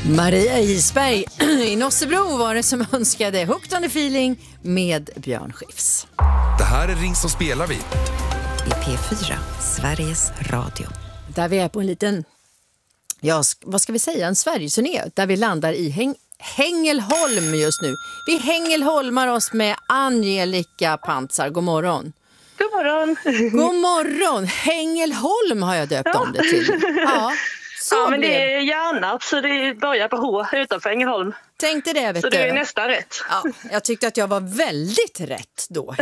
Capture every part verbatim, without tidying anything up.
Maria Isberg i Nossebro var det som önskade Hooked on the Feeling med Björn Skifs. Det här är Ring som spelar vi. I P fyra, Sveriges Radio. Där vi är på en liten, ja, vad ska vi säga, en Sverigeturné. Där vi landar i Häng, Hängelholm just nu. Vi Hängelholmar oss med Angelica Pantzar. God morgon. God morgon. God morgon. Hängelholm har jag döpt ja. om det till. Ja. Så ja, men blev... det är Hjärnarp, så det börjar på H utanför Ängelholm. Tänkte det, vet så du. det är nästan rätt. Ja, jag tyckte att jag var väldigt rätt då.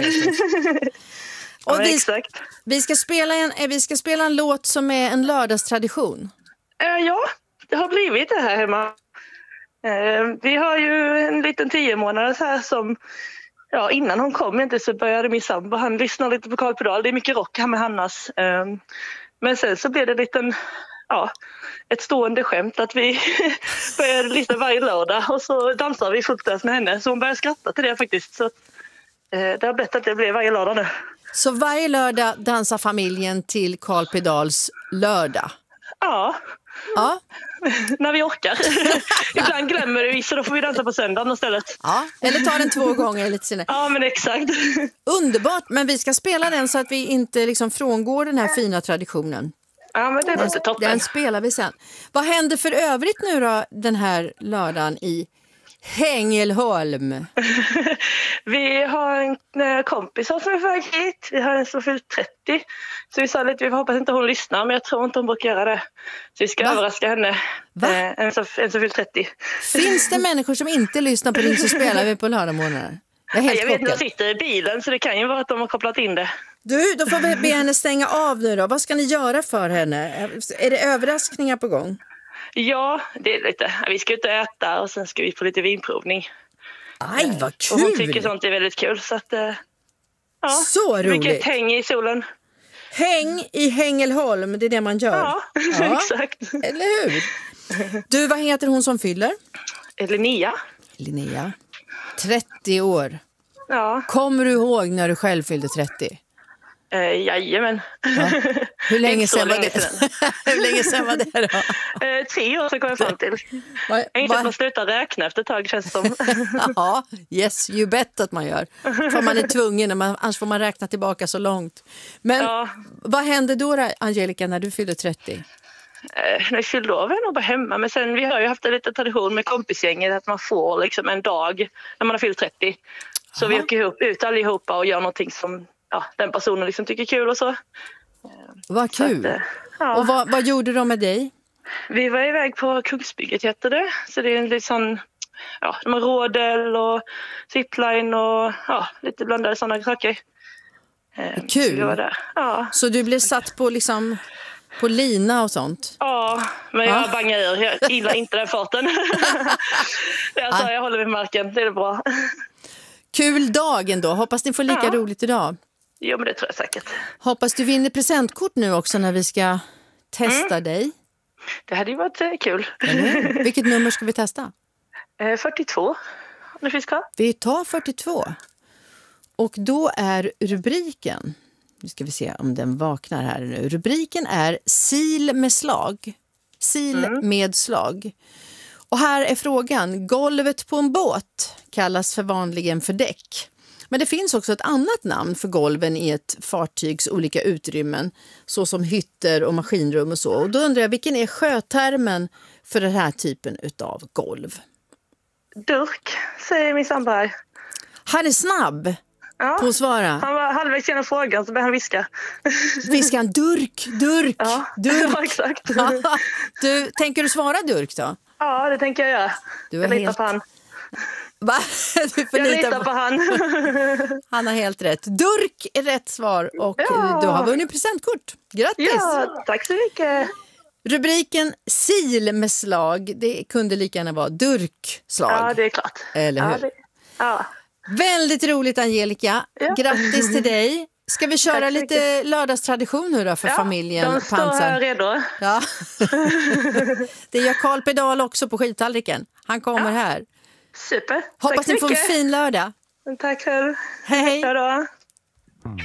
Och ja, vi, exakt. Vi ska, spela en, vi ska spela en låt som är en lördagstradition. Uh, ja, det har blivit det här hemma. Uh, vi har ju en liten tio månader här som... Ja, innan hon kom inte så började min sambo. Han lyssnar lite på Carl Pedal. Det är mycket rock här med Hannas. Uh, men sen så blev det en liten... Ja, ett stående skämt att vi började lyssna varje lördag och så dansar vi fullt med henne. Så hon började skratta till det faktiskt. Så, eh, det har blivit att det blir varje lördag nu. Så varje lördag dansar familjen till Carl Pedals lördag? Ja. Ja. När vi orkar. Ibland glömmer vi så då får vi dansa på söndagen istället. Ja, eller ta den två gånger lite senare. Ja, men exakt. Underbart, men vi ska spela den så att vi inte liksom frångår den här fina traditionen. Ja, men det är inte toppen. Den spelar vi sen. Vad händer för övrigt nu då den här lördagen i Hängelholm? Vi har en kompis som är på väg hit. Vi har en som fyllt trettio. Så vi sa lite, vi hoppas inte hon lyssnar, men jag tror inte hon brukar göra det. Så vi ska Va? överraska henne. Va? En som, en som fyllt trettio. Finns det människor som inte lyssnar på Ring så spelar vi på lördagmorgonen? Jag, är jag vet, jag sitter i bilen så det kan ju vara att de har kopplat in det. Du, då får vi be henne stänga av nu då. Vad ska ni göra för henne? Är det överraskningar på gång? Ja, det är lite. Vi ska ut och äta och sen ska vi få lite vinprovning. Aj, vad kul! Och hon tycker sånt är väldigt kul. Så, att, ja, så roligt! Mycket häng i solen. Häng i Hängelholm, det är det man gör. Ja, ja. Exakt. Eller hur? Du, vad heter hon som fyller? Linnea. Linnea. trettio år. Ja. Kommer du ihåg när du själv fyllde trettio? Uh, jajamän. Ja. Hur länge sedan var det? Hur länge sedan var det då? Uh, tre år så kom jag fram till. Va, jag har inte att man slutar räkna efter ett tag, känns det som. Ja, yes, you bet att man gör. För man är tvungen, man, annars får man räkna tillbaka så långt. Men ja. Vad hände då, då, Angelica, när du fyllde trettio? Uh, när jag fyllde år var jag nog bara hemma. Men sen vi har ju haft en liten tradition med kompisgänget att man får liksom en dag när man har fyllt trettio. Så Aha. vi åker ihop, ut allihopa och gör någonting som ja, den personen liksom tycker är kul och så. Vad kul! Att, ja. Och vad, vad gjorde de med dig? Vi var iväg på Kungsbygget heter det. Så det är en lite sån, ja, de har rådel och zipline och ja, lite blandade sådana saker. Kul! Så, vi var där. Ja. Så du blev satt på liksom på lina och sånt? Ja, men jag ja. bangar ur. Jag gillar inte den farten. alltså, ja. Jag håller vid marken, det är bra. Kul dag ändå. Hoppas ni får lika ja. roligt idag. Jo, men det tror jag säkert. Hoppas du vinner presentkort nu också när vi ska testa mm. dig. Det hade ju varit eh, kul. Eller? Vilket nummer ska vi testa? Eh, fyrtiotvå. Om det finns kvar. Vi tar fyrtiotvå. Och då är rubriken... Nu ska vi se om den vaknar här nu. Rubriken är Sil med slag. Sil mm. med slag. Och här är frågan. Golvet på en båt kallas för vanligen för däck. Men det finns också ett annat namn för golven i ett fartygs olika utrymmen. Såsom hytter och maskinrum och så. Och då undrar jag, vilken är sjötermen för den här typen av golv? Durk, säger min sambo. Han är snabb. Ja, på att svara. Han var halvvägs genom frågan så började han viska. Viskar han durk, durk, ja. durk. Ja, exakt. Du, tänker du svara durk då? Ja, det tänker jag göra. Du jag litar helt... på han. Va? Du får jag lita litar på... på han. Han har helt rätt. Durk är rätt svar och ja. Du har vunnit presentkort. Grattis! Ja, tack så mycket. Rubriken Sil med slag, det kunde lika gärna vara durkslag. Ja, det är klart. Eller hur? Ja, det... ja. Väldigt roligt, Angelica. Ja. Grattis till dig. Ska vi köra lite lördagstradition nu då för ja, familjen de står Pantzar? här redo. Ja. Det gör Carl Pedal också på skivtallriken. Han kommer ja. här. Super. Hoppas ni får en fin lördag. Tack själv. Hej hej. Hej då.